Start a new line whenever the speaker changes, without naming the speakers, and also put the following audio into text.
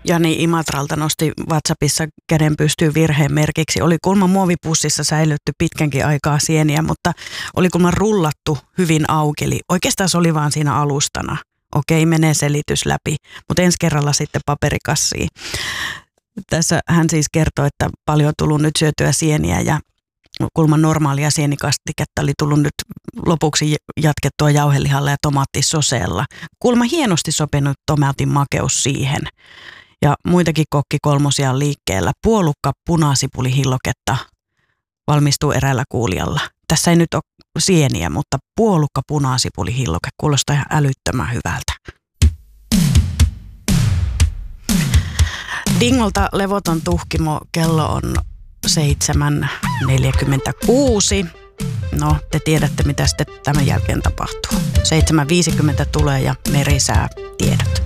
Jani Imatralta nosti WhatsAppissa käden pystyyn virheen merkiksi. Oli kulman muovipussissa säilytty pitkänkin aikaa sieniä, mutta oli kulman rullattu hyvin auki. Eli oikeastaan se oli vaan siinä alustana. Okei, menee selitys läpi, mutta ensi kerralla sitten paperikassiin. Tässä hän siis kertoi, että paljon on tullut nyt syötyä sieniä ja kulman normaalia sienikastiketta oli tullut nyt lopuksi jatkettua jauhelihalla ja tomaattisoseella. Kulma hienosti sopinut tomaatin makeus siihen. Ja muitakin kokkikolmosia on liikkeellä. Puolukka punasipulihilloketta valmistuu eräällä kuulijalla. Tässä ei nyt ole sieniä, mutta puolukka punasipulihilloke kuulostaa ihan älyttömän hyvältä. Dingolta levoton tuhkimo, kello on 7.46. No, te tiedätte, mitä sitten tämän jälkeen tapahtuu. 7.50 tulee ja merisää tiedot.